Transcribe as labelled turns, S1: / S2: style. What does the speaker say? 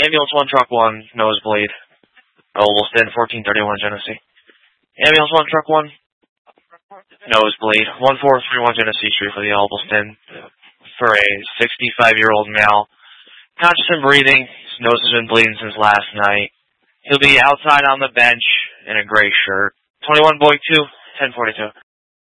S1: Ambulance 1, Truck 1, nosebleed. Olston, 1431 Genesee. Ambulance 1, Truck 1, nosebleed. 1431 Genesee Street for the Olston for a 65-year-old male. Conscious and breathing. His nose has been bleeding since last night. He'll be outside on the bench in a gray shirt. 21 Boy 2, 1042.